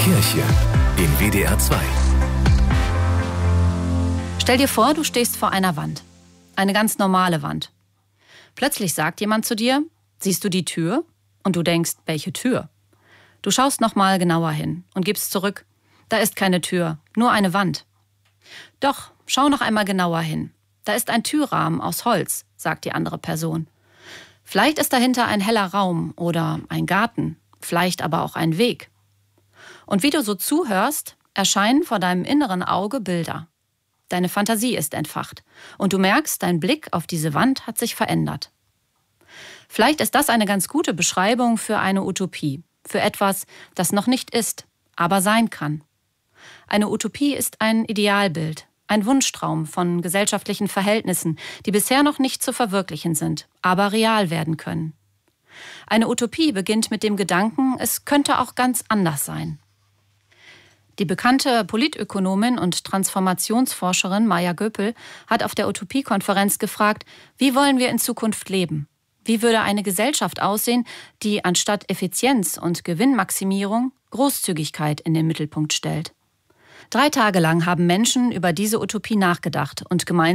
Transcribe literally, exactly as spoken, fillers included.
Kirche in W D R zwei. Stell dir vor, du stehst vor einer Wand. Eine ganz normale Wand. Plötzlich sagt jemand zu dir, siehst du die Tür? Und du denkst, welche Tür? Du schaust noch mal genauer hin und gibst zurück. Da ist keine Tür, nur eine Wand. Doch, schau noch einmal genauer hin. Da ist ein Türrahmen aus Holz, sagt die andere Person. Vielleicht ist dahinter ein heller Raum oder ein Garten, vielleicht aber auch ein Weg. Und wie du so zuhörst, erscheinen vor deinem inneren Auge Bilder. Deine Fantasie ist entfacht und du merkst, dein Blick auf diese Wand hat sich verändert. Vielleicht ist das eine ganz gute Beschreibung für eine Utopie, für etwas, das noch nicht ist, aber sein kann. Eine Utopie ist ein Idealbild, ein Wunschtraum von gesellschaftlichen Verhältnissen, die bisher noch nicht zu verwirklichen sind, aber real werden können. Eine Utopie beginnt mit dem Gedanken, es könnte auch ganz anders sein. Die bekannte Politökonomin und Transformationsforscherin Maya Göpel hat auf der Utopiekonferenz gefragt, wie wollen wir in Zukunft leben? Wie würde eine Gesellschaft aussehen, die anstatt Effizienz und Gewinnmaximierung Großzügigkeit in den Mittelpunkt stellt? Drei Tage lang haben Menschen über diese Utopie nachgedacht und gemeinsam